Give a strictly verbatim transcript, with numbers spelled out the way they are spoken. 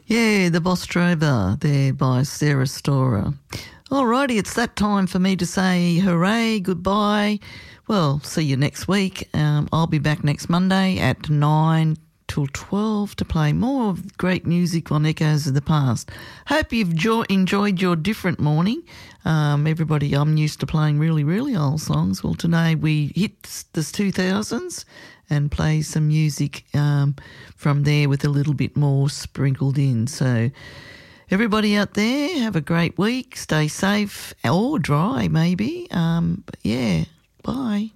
Yeah, the Boss Drover there by Sarah Storer. Alrighty, it's that time for me to say hooray, goodbye. Well, see you next week. Um, I'll be back next Monday at nine till twelve to play more of great music on Echoes of the Past. Hope you've jo- enjoyed your different morning. Um, everybody, I'm used to playing really, really old songs. Well, today we hit the two thousands and play some music um, from there with a little bit more sprinkled in. So everybody out there, have a great week. Stay safe or dry maybe. Um, but yeah, bye.